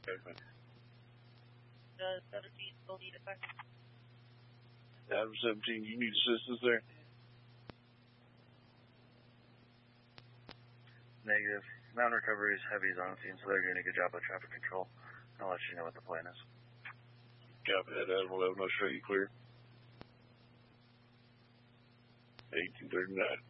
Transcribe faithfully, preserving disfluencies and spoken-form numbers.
Okay. The seventeen still need effect. Adam seventeen, you need assistance there? Negative. Mountain recovery's heavy's on scene, so they're doing a good job of traffic control. I'll let you know what the plan is. Copy that, Adam eleven, I'll show you clear. eighteen thirty-nine.